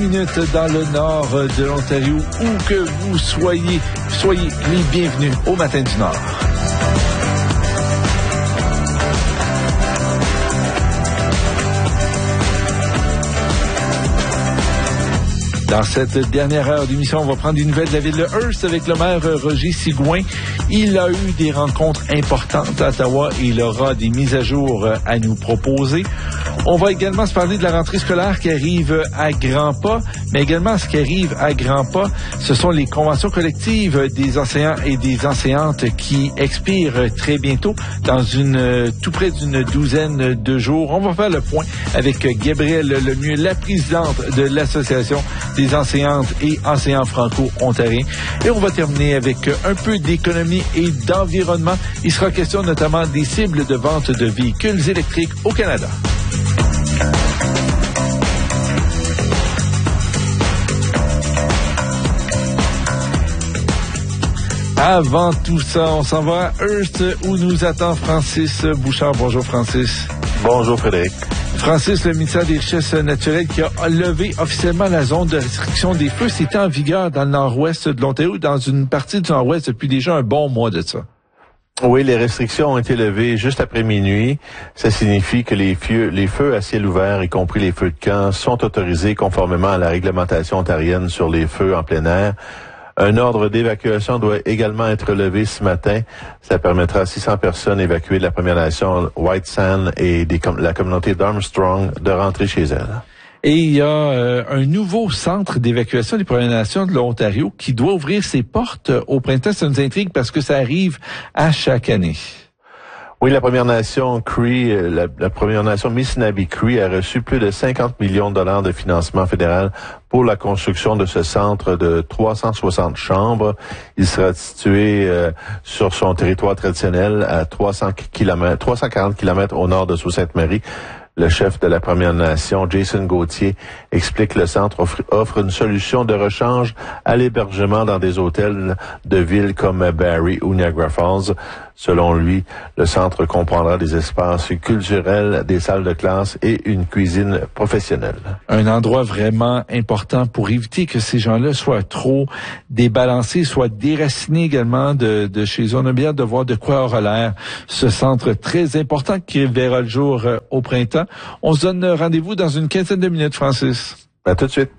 minutes dans le nord de l'Ontario. Où que vous soyez les bienvenus au Matin du Nord. Dans cette dernière heure d'émission, on va prendre des nouvelles de la ville de Hearst avec le maire Roger Sigouin. Il a eu des rencontres importantes à Ottawa et il aura des mises à jour à nous proposer. On va également se parler de la rentrée scolaire qui arrive à grands pas, mais également ce qui arrive à grands pas, ce sont les conventions collectives des enseignants et des enseignantes qui expirent très bientôt, dans tout près d'une douzaine de jours. On va faire le point avec Gabrielle Lemieux, la présidente de l'Association des enseignantes et enseignants franco-ontariens. Et on va terminer avec un peu d'économie et d'environnement. Il sera question notamment des cibles de vente de véhicules électriques au Canada. Avant tout ça, on s'en va à Hearst où nous attend Francis Bouchard. Bonjour Francis. Bonjour Frédéric. Francis, le ministère des Richesses naturelles qui a levé officiellement la zone de restriction des feux, c'était en vigueur dans le nord-ouest de l'Ontario, dans une partie du nord-ouest depuis déjà un bon mois de ça. Oui, les restrictions ont été levées juste après minuit. Ça signifie que les feux à ciel ouvert, y compris les feux de camp, sont autorisés conformément à la réglementation ontarienne sur les feux en plein air. Un ordre d'évacuation doit également être levé ce matin. Ça permettra à 600 personnes évacuées de la Première Nation White Sand et la communauté d'Armstrong de rentrer chez elles. Et il y a un nouveau centre d'évacuation des Premières Nations de l'Ontario qui doit ouvrir ses portes au printemps. Ça nous intrigue parce que ça arrive à chaque année. Oui, la Première Nation Cree, la Première Nation Missinabie-Cree a reçu plus de 50 millions de dollars de financement fédéral pour la construction de ce centre de 360 chambres. Il sera situé sur son territoire traditionnel à 340 kilomètres au nord de Sault-Sainte-Marie. Le chef de la Première Nation, Jason Gauthier, explique que le centre offre une solution de rechange à l'hébergement dans des hôtels de villes comme Barrie ou Niagara Falls. Selon lui, le centre comprendra des espaces culturels, des salles de classe et une cuisine professionnelle. Un endroit vraiment important pour éviter que ces gens-là soient trop débalancés, soient déracinés également de chez eux. On a bien de voir de quoi aura l'air ce centre très important qui verra le jour au printemps. On se donne rendez-vous dans une quinzaine de minutes, Francis. À tout de suite.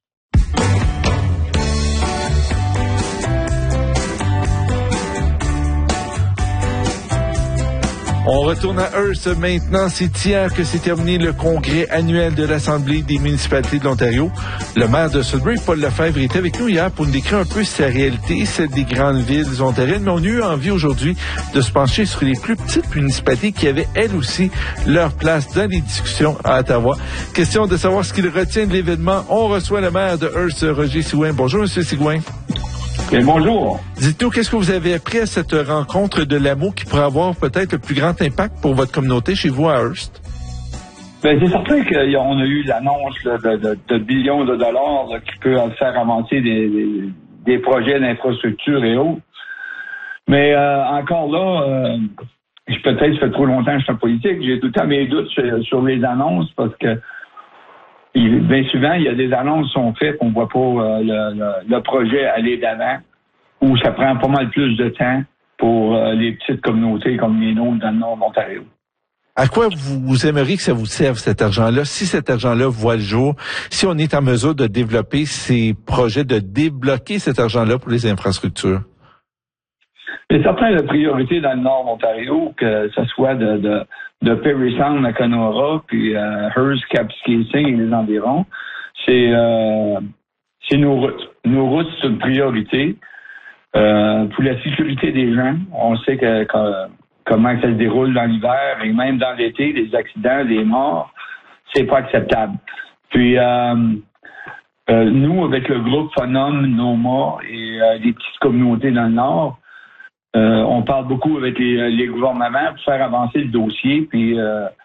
On retourne à Hearst maintenant. C'est hier que s'est terminé le congrès annuel de l'Assemblée des municipalités de l'Ontario. Le maire de Sudbury, Paul Lefebvre, était avec nous hier pour nous décrire un peu sa réalité, celle des grandes villes ontariennes. Mais on a eu envie aujourd'hui de se pencher sur les plus petites municipalités qui avaient, elles aussi, leur place dans les discussions à Ottawa. Question de savoir ce qu'il retient de l'événement. On reçoit le maire de Hearst, Roger Sigouin. Bonjour, M. Sigouin. Et bonjour. Dites-nous, qu'est-ce que vous avez appris à cette rencontre de l'AMO qui pourrait avoir peut-être le plus grand impact pour votre communauté chez vous à Hearst? Ben, c'est certain qu'on a eu l'annonce de billions de dollars qui peut faire avancer des projets d'infrastructure et autres. Mais encore là, peut-être ça fait trop longtemps que je suis en politique, j'ai tout le temps mes doutes sur les annonces parce que bien souvent, il y a des annonces qui sont faites, on ne voit pas le projet aller d'avant, ou ça prend pas mal plus de temps pour les petites communautés comme les nôtres dans le nord de l'Ontario. À quoi vous aimeriez que ça vous serve, cet argent-là, si cet argent-là voit le jour, si on est en mesure de développer ces projets, de débloquer cet argent-là pour les infrastructures? C'est certain la priorité dans le nord de l'Ontario, que ce soit de Parry Sound à Kenora, puis Hearst, Kapuskasing et les environs, c'est nos routes. Nos routes, c'est une priorité. Pour la sécurité des gens, on sait comment ça se déroule dans l'hiver et même dans l'été, les accidents, les morts, c'est pas acceptable. Puis nous, avec le groupe Phonom, Noma et les petites communautés dans le nord, on parle beaucoup avec les gouvernements pour faire avancer le dossier puis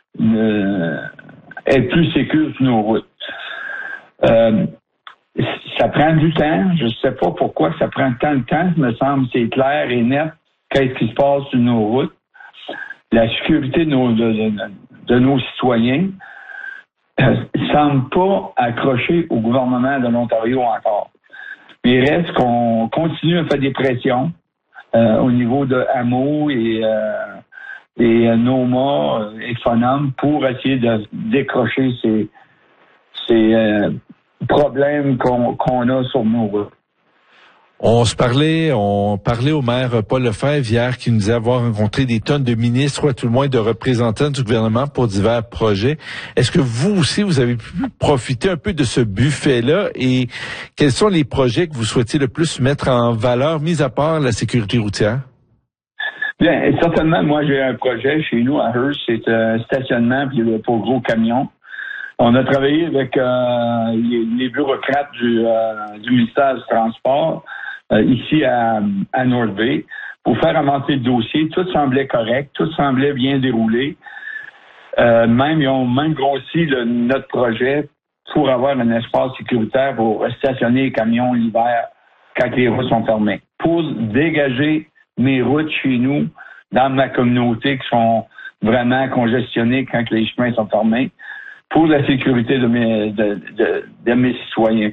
être plus sécure sur nos routes. Ça prend du temps. Je ne sais pas pourquoi ça prend tant de temps. Il me semble que c'est clair et net qu'est-ce qui se passe sur nos routes. La sécurité de nos citoyens. semble pas accrocher au gouvernement de l'Ontario encore. Mais il reste qu'on continue à faire des pressions au niveau de Hameau et Noma et Fonam pour essayer de décrocher ces problèmes qu'on a sur nos routes. On parlait au maire Paul Lefebvre hier qui nous disait avoir rencontré des tonnes de ministres, ou à tout le moins de représentants du gouvernement pour divers projets. Est-ce que vous aussi, vous avez pu profiter un peu de ce buffet-là et quels sont les projets que vous souhaitez le plus mettre en valeur, mis à part la sécurité routière? Bien, certainement, moi, j'ai un projet chez nous à Hearst, c'est un stationnement pour gros camions. On a travaillé avec les bureaucrates du ministère du Transport ici à North Bay pour faire avancer le dossier. Tout semblait correct, tout semblait bien déroulé. Ils ont même grossi notre projet pour avoir un espace sécuritaire pour stationner les camions l'hiver quand les routes sont fermées. Pour dégager mes routes chez nous, dans ma communauté, qui sont vraiment congestionnées quand les chemins sont fermés, pour la sécurité de mes citoyens.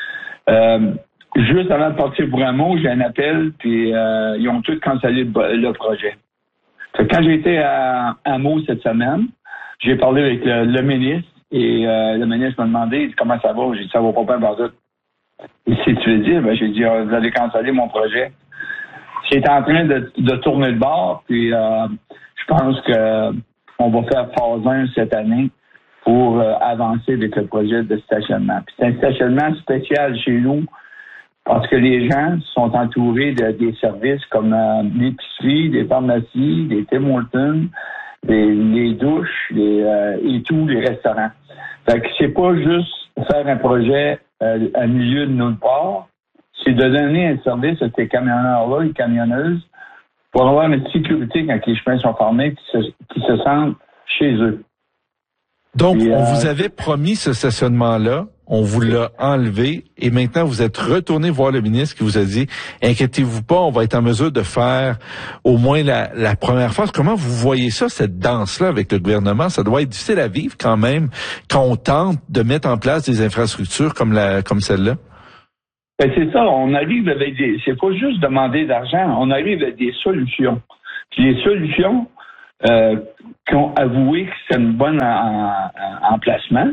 Juste avant de partir pour Hameau, j'ai un appel, puis ils ont tous cancellé le projet. Quand j'ai été à Hameau cette semaine, j'ai parlé avec le ministre, et le ministre m'a demandé comment ça va. J'ai dit, ça va pas bien, tout. Et si tu veux dire, j'ai dit, vous avez cancellé mon projet. C'est en train de tourner le bord, puis je pense qu'on va faire phase 1 cette année pour avancer avec le projet de stationnement. Puis c'est un stationnement spécial chez nous parce que les gens sont entourés des services comme l'épicerie, des pharmacies, des Tim Hortons, les douches et tous les restaurants. Fait que c'est pas juste faire un projet à milieu de nulle part, c'est de donner un service à ces camionneurs-là et camionneuses pour avoir une sécurité quand les chemins sont fermés, qui se sentent chez eux. Donc, on vous avait promis ce stationnement-là, on vous l'a enlevé, et maintenant vous êtes retourné voir le ministre qui vous a dit, inquiétez-vous pas, on va être en mesure de faire au moins la première phase. Comment vous voyez ça, cette danse-là avec le gouvernement? Ça doit être difficile à vivre quand même, quand on tente de mettre en place des infrastructures comme celle-là. Ben c'est ça, on arrive avec c'est pas juste demander d'argent, on arrive avec des solutions. Puis les solutions qui ont avoué que c'est un bon emplacement.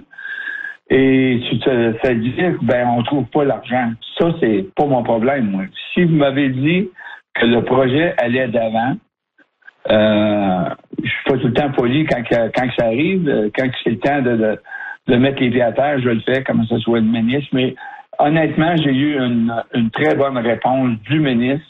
Et tu te fais dire, on trouve pas l'argent. Ça, c'est pas mon problème, moi. Si vous m'avez dit que le projet allait d'avant, je suis pas tout le temps poli quand ça arrive. Quand c'est le temps de mettre les pieds à terre, je le fais, comme ça soit le ministre. Mais honnêtement, j'ai eu une très bonne réponse du ministre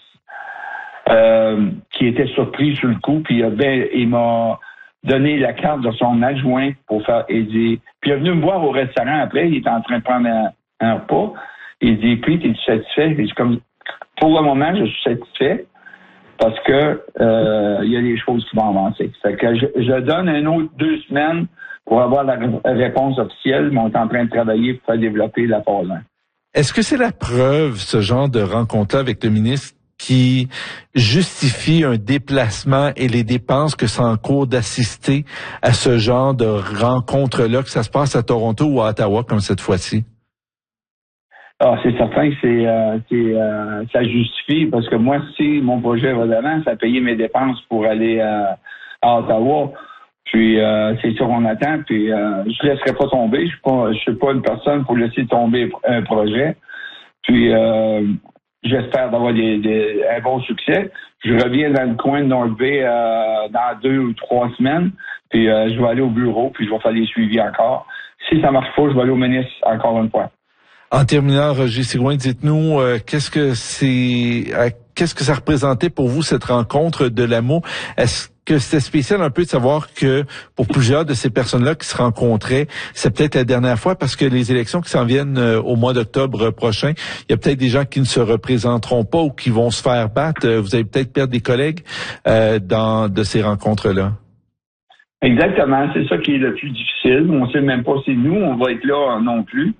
qui était surpris sur le coup. Puis il m'a donné la carte de son adjoint pour faire aider. Puis il est venu me voir au restaurant après, il était en train de prendre un repas. Il dit, puis, es-tu satisfait? Et comme, pour le moment, je suis satisfait parce que il y a des choses qui vont avancer. Fait que je donne un autre 2 semaines pour avoir la réponse officielle, mais on est en train de travailler pour faire développer la phase 1. Est-ce que c'est la preuve, ce genre de rencontre-là avec le ministre, qui justifie un déplacement et les dépenses que ça encourt d'assister à ce genre de rencontre-là, que ça se passe à Toronto ou à Ottawa comme cette fois-ci? Ah, c'est certain que ça justifie, parce que moi, si mon projet va d'avant, ça payait mes dépenses pour aller à Ottawa. Puis c'est sûr qu'on attend, puis je laisserai pas tomber. Je suis pas une personne pour laisser tomber un projet. Puis j'espère d'avoir un bon succès. Je reviens dans le coin de North Bay dans 2 ou 3 semaines. Puis je vais aller au bureau, puis je vais faire des suivis encore. Si ça marche pas, je vais aller au ministre encore une fois. En terminant, Roger Sigouin, dites-nous qu'est-ce que ça représentait pour vous, cette rencontre de l'AMO? Est-ce que c'était spécial un peu de savoir que pour plusieurs de ces personnes-là qui se rencontraient, c'est peut-être la dernière fois parce que les élections qui s'en viennent au mois d'octobre prochain, il y a peut-être des gens qui ne se représenteront pas ou qui vont se faire battre. Vous allez peut-être perdre des collègues de ces rencontres-là. Exactement, c'est ça qui est le plus difficile. On ne sait même pas si nous, on va être là non plus.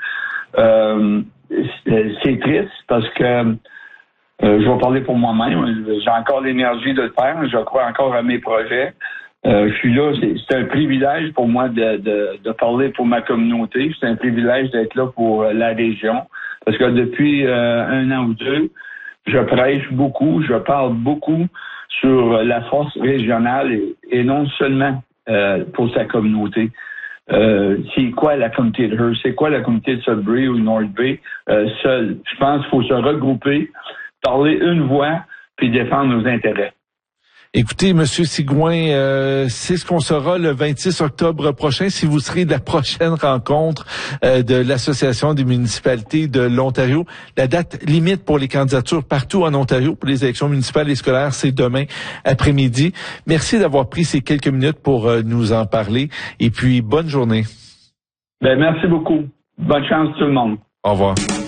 C'est triste parce que je vais parler pour moi-même. J'ai encore l'énergie de le faire. Je crois encore à mes projets. Je suis là, c'est un privilège pour moi de parler pour ma communauté. C'est un privilège d'être là pour la région. Parce que depuis 1 an ou 2, je prêche beaucoup, je parle beaucoup sur la force régionale et non seulement pour sa communauté. C'est quoi la communauté de Hearst? C'est quoi la communauté de Sudbury ou North Bay seule? Je pense qu'il faut se regrouper, parler une voix, puis défendre nos intérêts. Écoutez, Monsieur Sigouin, c'est ce qu'on saura le 26 octobre prochain, si vous serez de la prochaine rencontre de l'Association des municipalités de l'Ontario. La date limite pour les candidatures partout en Ontario pour les élections municipales et scolaires, c'est demain après-midi. Merci d'avoir pris ces quelques minutes pour nous en parler. Et puis, bonne journée. Merci beaucoup. Bonne chance tout le monde. Au revoir.